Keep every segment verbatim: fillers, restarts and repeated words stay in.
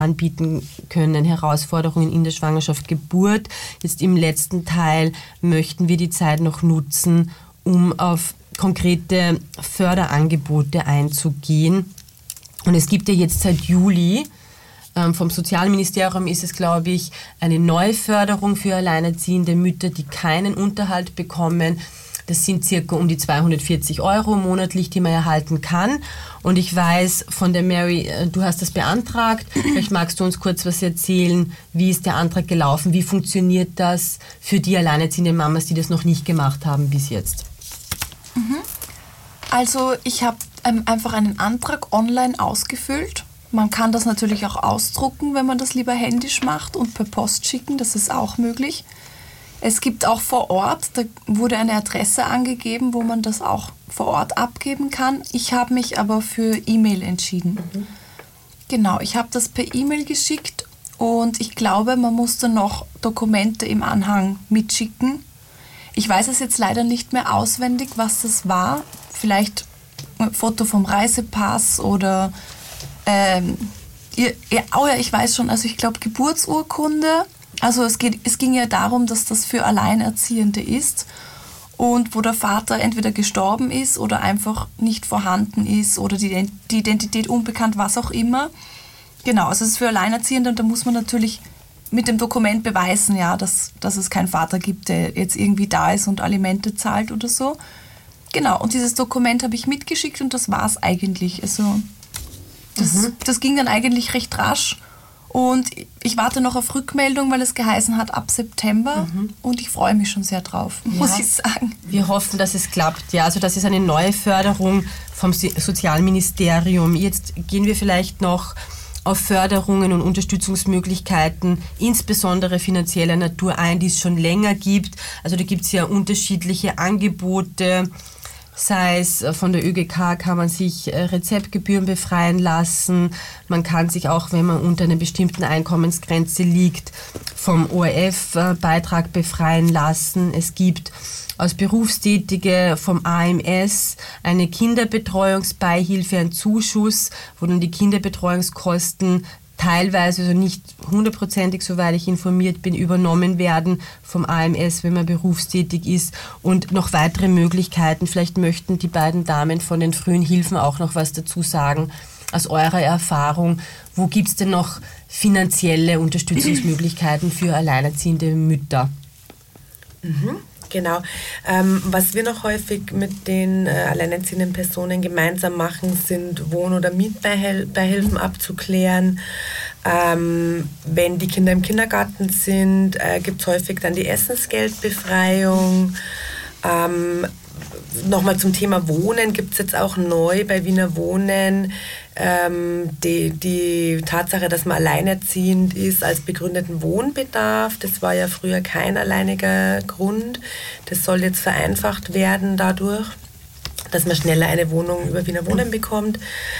anbieten können, Herausforderungen in der Schwangerschaft, Geburt. Jetzt im letzten Teil möchten wir die Zeit noch nutzen, um auf konkrete Förderangebote einzugehen. Und es gibt ja jetzt seit Juli, ähm, vom Sozialministerium ist es, glaube ich, eine neue Förderung für alleinerziehende Mütter, die keinen Unterhalt bekommen. Das sind circa um die zweihundertvierzig Euro monatlich, die man erhalten kann. Und ich weiß von der Mary, du hast das beantragt. Vielleicht magst du uns kurz was erzählen. Wie ist der Antrag gelaufen? Wie funktioniert das für die alleinerziehenden Mamas, die das noch nicht gemacht haben bis jetzt? Also ich habe ähm, einfach einen Antrag online ausgefüllt. Man kann das natürlich auch ausdrucken, wenn man das lieber händisch macht, und per Post schicken. Das ist auch möglich. Es gibt auch vor Ort, da wurde eine Adresse angegeben, wo man das auch vor Ort abgeben kann. Ich habe mich aber für E-Mail entschieden. Mhm. Genau, ich habe das per E-Mail geschickt und ich glaube, man musste noch Dokumente im Anhang mitschicken. Ich weiß es jetzt leider nicht mehr auswendig, was das war. Vielleicht ein Foto vom Reisepass oder, ähm, ja, oh ja, ich weiß schon, also ich glaube Geburtsurkunde. Also es, geht, es ging ja darum, dass das für Alleinerziehende ist und wo der Vater entweder gestorben ist oder einfach nicht vorhanden ist oder die, die Identität unbekannt, was auch immer. Genau, also es ist für Alleinerziehende und da muss man natürlich mit dem Dokument beweisen, ja, dass, dass es keinen Vater gibt, der jetzt irgendwie da ist und Alimente zahlt oder so. Genau, und dieses Dokument habe ich mitgeschickt und das war es eigentlich. Also das, mhm. das ging dann eigentlich recht rasch. Und ich warte noch auf Rückmeldung, weil es geheißen hat ab September. Mhm. Und ich freue mich schon sehr drauf, ja, muss ich sagen. Wir hoffen, dass es klappt. Ja, also das ist eine neue Förderung vom Sozialministerium. Jetzt gehen wir vielleicht noch auf Förderungen und Unterstützungsmöglichkeiten, insbesondere finanzieller Natur ein, die es schon länger gibt. Also da gibt es ja unterschiedliche Angebote. Sei es von der ÖGK, kann man sich Rezeptgebühren befreien lassen. Man kann sich auch, wenn man unter einer bestimmten Einkommensgrenze liegt, vom O R F-Beitrag befreien lassen. Es gibt als Berufstätige vom A M S eine Kinderbetreuungsbeihilfe, ein Zuschuss, wo dann die Kinderbetreuungskosten teilweise, also nicht hundertprozentig, soweit ich informiert bin, übernommen werden vom A M S, wenn man berufstätig ist, und noch weitere Möglichkeiten. Vielleicht möchten die beiden Damen von den frühen Hilfen auch noch was dazu sagen, aus eurer Erfahrung. Wo gibt es denn noch finanzielle Unterstützungsmöglichkeiten für alleinerziehende Mütter? Mhm. Genau. Ähm, was wir noch häufig mit den äh, alleinerziehenden Personen gemeinsam machen, sind Wohn- oder Mietbeihilfen abzuklären. Ähm, wenn die Kinder im Kindergarten sind, äh, gibt es häufig dann die Essensgeldbefreiung. Ähm, Nochmal zum Thema Wohnen gibt es jetzt auch neu bei Wiener Wohnen ähm, die, die Tatsache, dass man alleinerziehend ist, als begründeten Wohnbedarf. Das war ja früher kein alleiniger Grund. Das soll jetzt vereinfacht werden dadurch, dass man schneller eine Wohnung über Wiener Wohnen bekommt.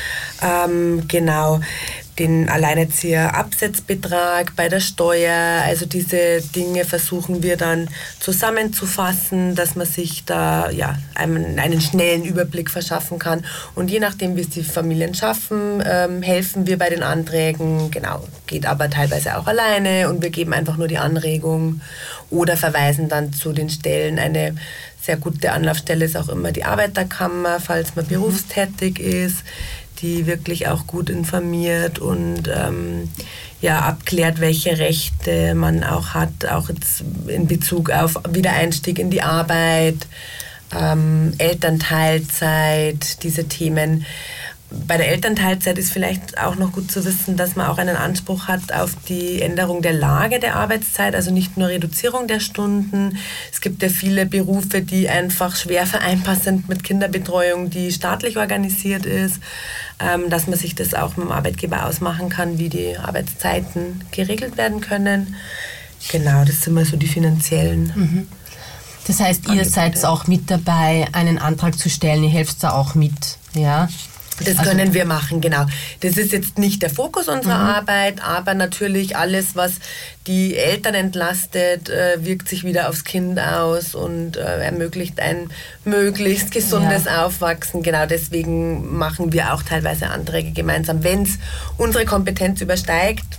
Ähm, genau. Den Alleinerzieher-Absetzbetrag bei der Steuer, also diese Dinge versuchen wir dann zusammenzufassen, dass man sich da ja, einen, einen schnellen Überblick verschaffen kann. Und je nachdem, wie es die Familien schaffen, ähm, helfen wir bei den Anträgen. Genau, geht aber teilweise auch alleine und wir geben einfach nur die Anregung oder verweisen dann zu den Stellen. Eine sehr gute Anlaufstelle ist auch immer die Arbeiterkammer, falls man berufstätig ist, die wirklich auch gut informiert und ähm, ja, abklärt, welche Rechte man auch hat, auch jetzt in Bezug auf Wiedereinstieg in die Arbeit, ähm, Elternteilzeit, diese Themen. Bei der Elternteilzeit ist vielleicht auch noch gut zu wissen, dass man auch einen Anspruch hat auf die Änderung der Lage der Arbeitszeit, also nicht nur Reduzierung der Stunden. Es gibt ja viele Berufe, die einfach schwer vereinbar sind mit Kinderbetreuung, die staatlich organisiert ist, ähm, dass man sich das auch mit dem Arbeitgeber ausmachen kann, wie die Arbeitszeiten geregelt werden können. Genau, das sind mal so die finanziellen. Mhm. Das heißt, ihr seid auch mit dabei, einen Antrag zu stellen, ihr helft da auch mit, ja? Das Also, können wir machen, genau. Das ist jetzt nicht der Fokus unserer Mhm. Arbeit, aber natürlich alles, was die Eltern entlastet, äh, wirkt sich wieder aufs Kind aus und äh, ermöglicht ein möglichst gesundes Ja. Aufwachsen. Genau deswegen machen wir auch teilweise Anträge gemeinsam. Wenn es unsere Kompetenz übersteigt,